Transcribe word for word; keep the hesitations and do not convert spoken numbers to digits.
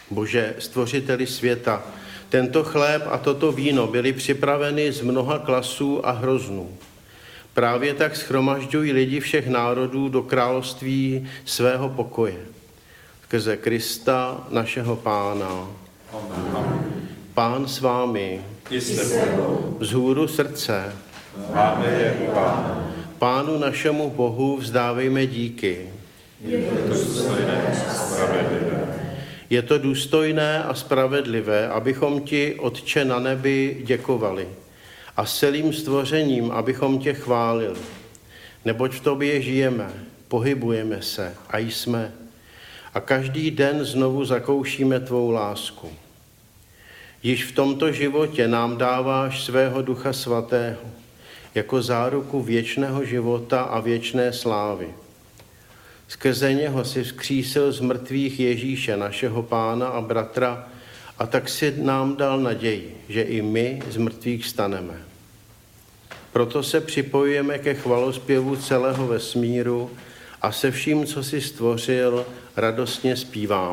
Bože, stvořiteli světa, tento chléb a toto víno byly připraveny z mnoha klasů a hroznů. Právě tak shromažďují lidi všech národů do království svého pokoje. Skrze Krista, našeho Pána. Amen. Pán s vámi. Vzhůru srdce. Máme je u Pána. Pánu našemu Bohu vzdávejme díky. Je to důstojné a spravedlivé. Je to důstojné a spravedlivé, abychom ti, Otče na nebi, děkovali a s celým stvořením, abychom tě chválili. Neboť v tobě žijeme, pohybujeme se a jsme a každý den znovu zakoušíme tvou lásku. Již v tomto životě nám dáváš svého Ducha Svatého jako záruku věčného života a věčné slávy. Skrze něho si vzkřísil z mrtvých Ježíše, našeho Pána a bratra, a tak si nám dal naději, že i my z mrtvých staneme. Proto se připojujeme ke chvalospěvu celého vesmíru a se vším, co si stvořil, radostně zpíváme.